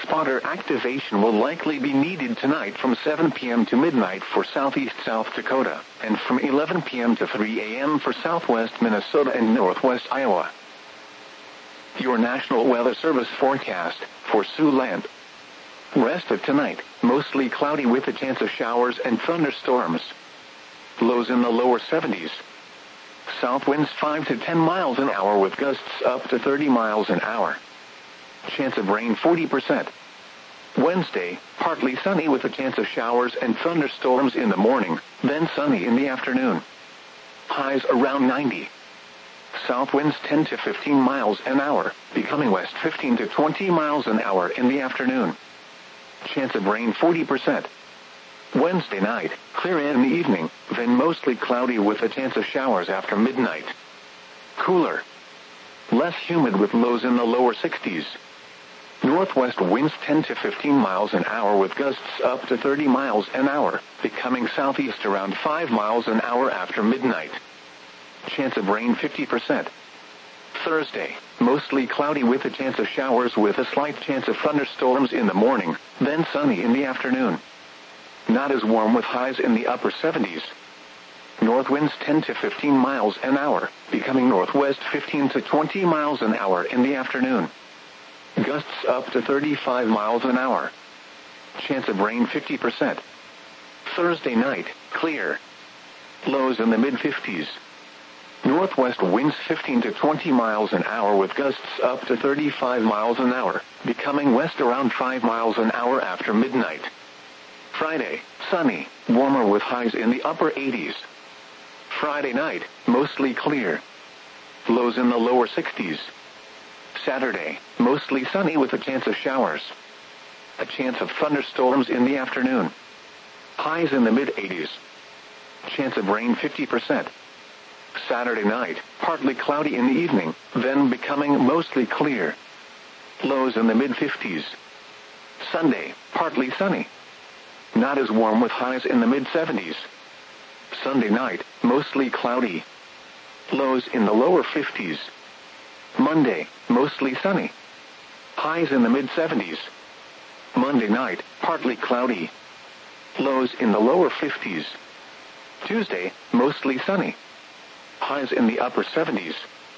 spotter activation will likely be needed tonight from 7 p.m. to midnight for southeast South Dakota, and from 11 p.m. to 3 a.m. for southwest Minnesota and northwest Iowa. Your National Weather Service forecast for Siouxland. Rest of tonight, mostly cloudy with a chance of showers and thunderstorms. Lows in the lower 70s. South winds 5 to 10 miles an hour with gusts up to 30 miles an hour. Chance of rain 40%. Wednesday, partly sunny with a chance of showers and thunderstorms in the morning, then sunny in the afternoon. Highs around 90. South winds 10 to 15 miles an hour, becoming west 15 to 20 miles an hour in the afternoon. Chance of rain 40%. Wednesday night, clear in the evening, then mostly cloudy with a chance of showers after midnight. Cooler. Less humid with lows in the lower 60s. Northwest winds 10 to 15 miles an hour with gusts up to 30 miles an hour, becoming southeast around 5 miles an hour after midnight. Chance of rain 50%. Thursday, mostly cloudy with a chance of showers with a slight chance of thunderstorms in the morning, then sunny in the afternoon. Not as warm with highs in the upper 70s. North winds 10 to 15 miles an hour, becoming northwest 15 to 20 miles an hour in the afternoon. Gusts up to 35 miles an hour. Chance of rain 50%. Thursday night, clear. Lows in the mid-50s. Northwest winds 15 to 20 miles an hour with gusts up to 35 miles an hour, becoming west around 5 miles an hour after midnight. Friday, sunny, warmer with highs in the upper 80s. Friday night, mostly clear. Lows in the lower 60s. Saturday, mostly sunny with a chance of showers. A chance of thunderstorms in the afternoon. Highs in the mid-80s. Chance of rain 50%. Saturday night, partly cloudy in the evening, then becoming mostly clear. Lows in the mid-50s. Sunday, partly sunny. Not as warm with highs in the mid-70s. Sunday night, mostly cloudy. Lows in the lower 50s. Monday, mostly sunny. Highs in the mid-70s. Monday night, partly cloudy. Lows in the lower 50s. Tuesday, mostly sunny. Highs in the upper 70s.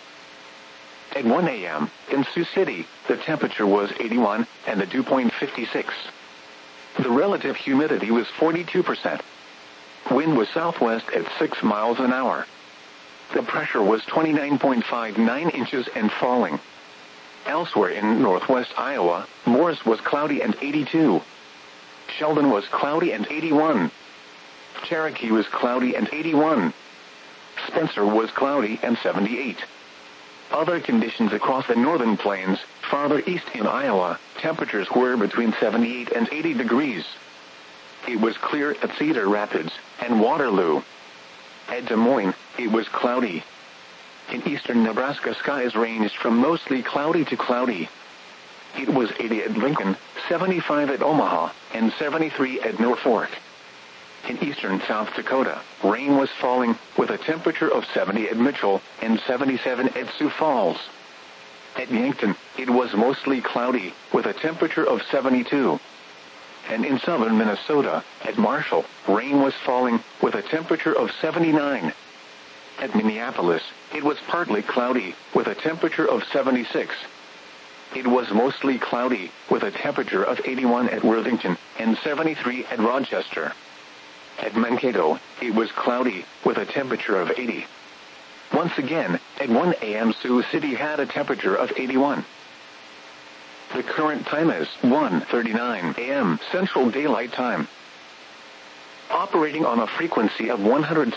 At 1 a.m., in Sioux City, the temperature was 81 and the dew point 56. The relative humidity was 42%. Wind was southwest at 6 miles an hour. The pressure was 29.59 inches and falling. Elsewhere in northwest Iowa, Morris was cloudy and 82. Sheldon was cloudy and 81. Cherokee was cloudy and 81. Spencer was cloudy and 78. Other conditions across the northern plains, farther east in Iowa, temperatures were between 78 and 80 degrees. It was clear at Cedar Rapids and Waterloo. At Des Moines, it was cloudy. In eastern Nebraska, skies ranged from mostly cloudy to cloudy. It was 80 at Lincoln, 75 at Omaha, and 73 at Norfolk. In eastern South Dakota, rain was falling, with a temperature of 70 at Mitchell and 77 at Sioux Falls. At Yankton, it was mostly cloudy, with a temperature of 72. And in southern Minnesota, at Marshall, rain was falling, with a temperature of 79. At Minneapolis, it was partly cloudy, with a temperature of 76. It was mostly cloudy, with a temperature of 81 at Worthington and 73 at Rochester. At Mankato, it was cloudy, with a temperature of 80. Once again, at 1 a.m. Sioux City had a temperature of 81. The current time is 1:39 a.m. Central Daylight Time. Operating on a frequency of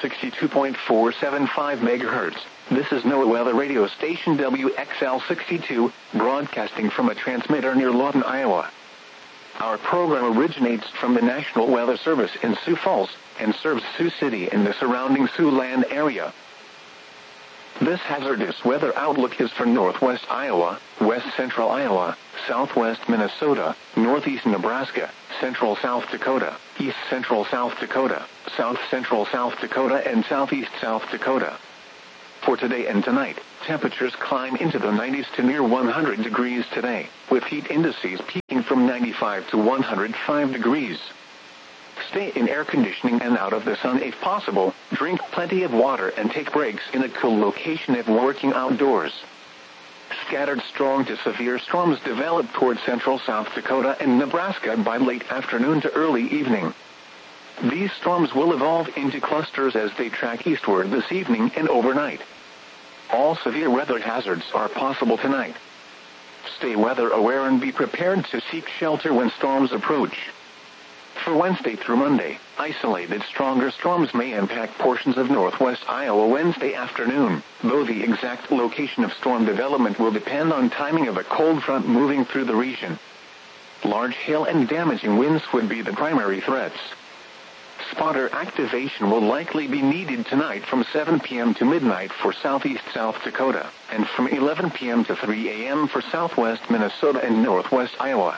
162.475 MHz, this is NOAA Weather Radio Station WXL62, broadcasting from a transmitter near Lawton, Iowa. Our program originates from the National Weather Service in Sioux Falls and serves Sioux City and the surrounding Siouxland area. This hazardous weather outlook is for northwest Iowa, west central Iowa, southwest Minnesota, northeast Nebraska, central South Dakota, east central South Dakota, south central South Dakota, and southeast South Dakota. For today and tonight, temperatures climb into the 90s to near 100 degrees today, with heat indices peaking from 95 to 105 degrees. Stay in air conditioning and out of the sun if possible, drink plenty of water and take breaks in a cool location if working outdoors. Scattered strong to severe storms develop toward central South Dakota and Nebraska by late afternoon to early evening. These storms will evolve into clusters as they track eastward this evening and overnight. All severe weather hazards are possible tonight. Stay weather aware and be prepared to seek shelter when storms approach. For Wednesday through Monday, isolated stronger storms may impact portions of northwest Iowa Wednesday afternoon, though the exact location of storm development will depend on timing of a cold front moving through the region. Large hail and damaging winds would be the primary threats. Spotter activation will likely be needed tonight from 7 p.m. to midnight for southeast South Dakota, and from 11 p.m. to 3 a.m. for southwest Minnesota and northwest Iowa.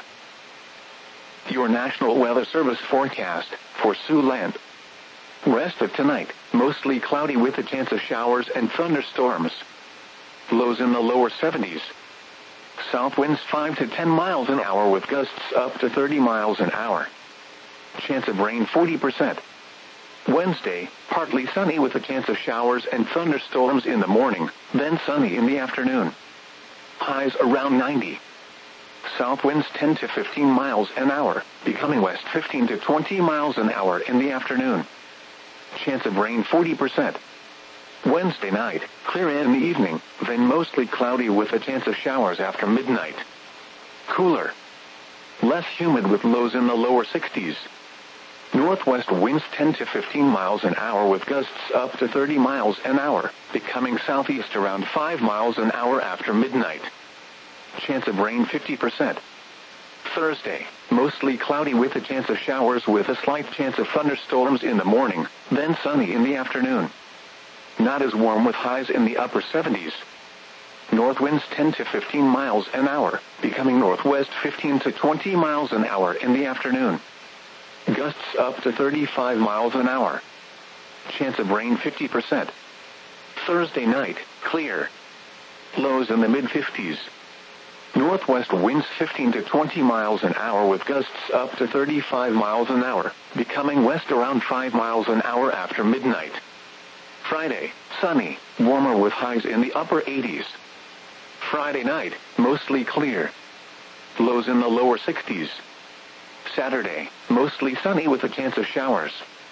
Your National Weather Service forecast for Siouxland. Rest of tonight, mostly cloudy with a chance of showers and thunderstorms. Lows in the lower 70s. South winds 5 to 10 miles an hour with gusts up to 30 miles an hour. Chance of rain 40%. Wednesday, partly sunny with a chance of showers and thunderstorms in the morning, then sunny in the afternoon. Highs around 90. South winds 10 to 15 miles an hour, becoming west 15 to 20 miles an hour in the afternoon. Chance of rain 40%. Wednesday night, clear in the evening, then mostly cloudy with a chance of showers after midnight. Cooler. Less humid with lows in the lower 60s. Northwest winds 10 to 15 miles an hour with gusts up to 30 miles an hour, becoming southeast around 5 miles an hour after midnight. Chance of rain 50%. Thursday, mostly cloudy with a chance of showers with a slight chance of thunderstorms in the morning, then sunny in the afternoon. Not as warm with highs in the upper 70s. North winds 10 to 15 miles an hour, becoming northwest 15 to 20 miles an hour in the afternoon. Gusts up to 35 miles an hour. Chance of rain 50%. Thursday night, clear. Lows in the mid-50s. Northwest winds 15 to 20 miles an hour with gusts up to 35 miles an hour, becoming west around 5 miles an hour after midnight. Friday, sunny, warmer with highs in the upper 80s. Friday night, mostly clear. Lows in the lower 60s. Saturday, mostly sunny with a chance of showers.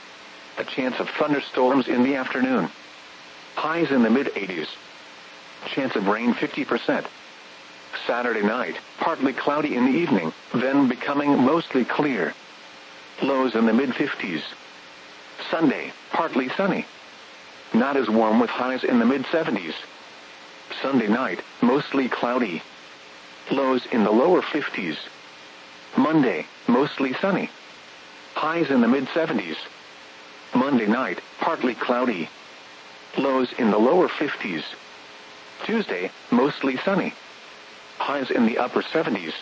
A chance of thunderstorms in the afternoon. Highs in the mid-80s. Chance of rain 50%. Saturday night, partly cloudy in the evening, then becoming mostly clear. Lows in the mid-50s. Sunday, partly sunny. Not as warm with highs in the mid-70s. Sunday night, mostly cloudy. Lows in the lower 50s. Monday, mostly sunny. Highs in the mid-70s. Monday night, partly cloudy. Lows in the lower 50s. Tuesday, mostly sunny. Highs in the upper 70s.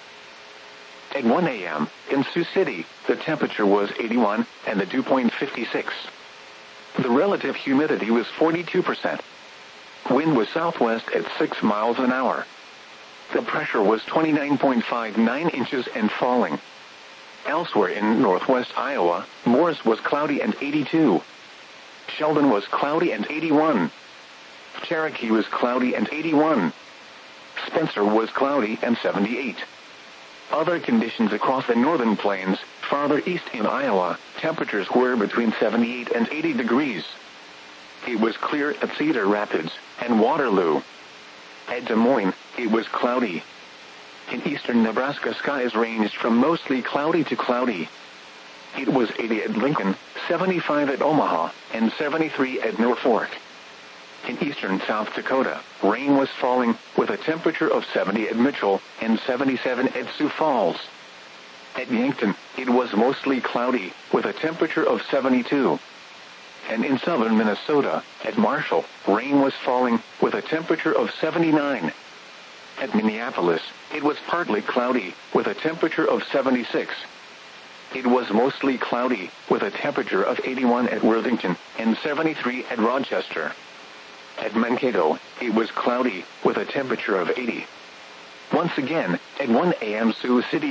At 1 a.m., in Sioux City, the temperature was 81 and the dew point 56. The relative humidity was 42%. Wind was southwest at 6 miles an hour. The pressure was 29.59 inches and falling. Elsewhere in northwest Iowa, Morris was cloudy and 82. Sheldon was cloudy and 81. Cherokee was cloudy and 81. Spencer was cloudy and 78. Other conditions across the northern plains, farther east in Iowa, temperatures were between 78 and 80 degrees. It was clear at Cedar Rapids and Waterloo. At Des Moines, it was cloudy. In eastern Nebraska, skies ranged from mostly cloudy to cloudy. It was 80 at Lincoln, 75 at Omaha, and 73 at Norfolk. In eastern South Dakota, rain was falling, with a temperature of 70 at Mitchell and 77 at Sioux Falls. At Yankton, it was mostly cloudy, with a temperature of 72. And in southern Minnesota, at Marshall, rain was falling, with a temperature of 79. At Minneapolis, it was partly cloudy, with a temperature of 76. It was mostly cloudy, with a temperature of 81 at Worthington and 73 at Rochester. At Mankato, it was cloudy, with a temperature of 80. Once again, at 1 a.m. Sioux City,